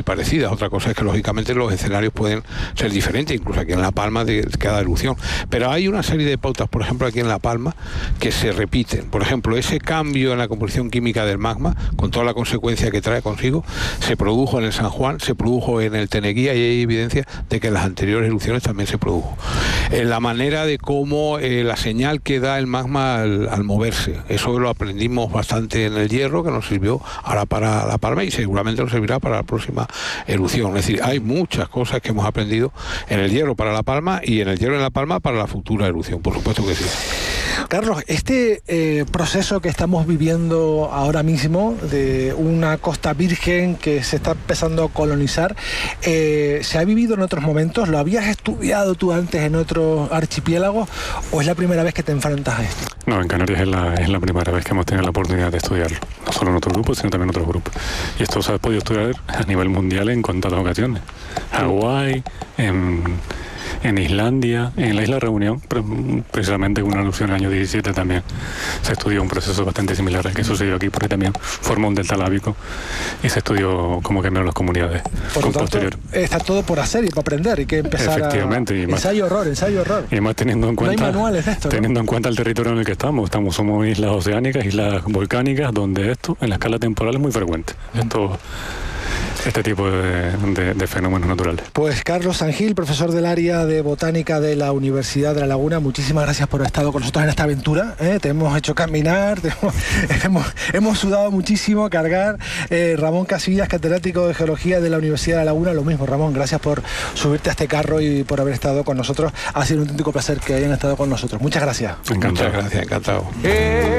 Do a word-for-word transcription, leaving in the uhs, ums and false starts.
parecidas. Otra cosa es que lógicamente los escenarios pueden ser diferentes, incluso aquí en La Palma de cada erupción. Pero hay una serie de pautas, por ejemplo aquí en La Palma, que se repiten. Por ejemplo, ese cambio en la composición química del magma, con toda la consecuencia que trae consigo, se produjo en el San Juan, se produjo en el Teneguía, y hay evidencia de que en las anteriores erupciones también se produjo. En la manera de cómo eh, la señal que da el magma al, al moverse, eso lo aprendimos bastante en el Hierro, que nos sirvió ahora para La Palma y seguramente nos servirá para la próxima erupción. Es decir, hay muchas cosas que hemos aprendido en el Hierro para La Palma y en el Hierro en La Palma para la futura erupción, por supuesto que sí. Carlos, este eh, proceso que estamos viviendo ahora mismo de una costa virgen que se está empezando a colonizar, eh, ¿se ha vivido en otros momentos? ¿Lo habías estudiado tú antes en otros archipiélagos o es la primera vez que te enfrentas a esto? No, en Canarias es la, es la primera vez que hemos tenido la oportunidad de estudiarlo, no solo en otros grupos, sino también en otros grupos. Y esto se ha podido estudiar a nivel mundial en contadas ocasiones. Hawái, en... en Islandia, en la isla Reunión, precisamente en una erupción en el año diecisiete también se estudió un proceso bastante similar al que sucedió aquí, porque también formó un delta lábico y se estudió cómo cambiaron las comunidades. Por lo tanto, está todo por hacer y para aprender, hay que empezar. Efectivamente, a... y más, ensayo horror, ensayo horror. Y más teniendo en cuenta, no hay manuales de esto, ¿no? Teniendo en cuenta el territorio en el que estamos, estamos somos islas oceánicas, islas volcánicas, donde esto en la escala temporal es muy frecuente. Esto este tipo de, de, de fenómenos naturales. Pues Carlos San Gil, profesor del área de botánica de la Universidad de La Laguna, muchísimas gracias por haber estado con nosotros en esta aventura, ¿eh? Te hemos hecho caminar, te hemos, hemos, hemos sudado muchísimo, cargar. eh, Ramón Casillas, catedrático de Geología de la Universidad de La Laguna, lo mismo. Ramón, gracias por subirte a este carro y por haber estado con nosotros. Ha sido un auténtico placer que hayan estado con nosotros. Muchas gracias. Encantado. Muchas gracias, encantado.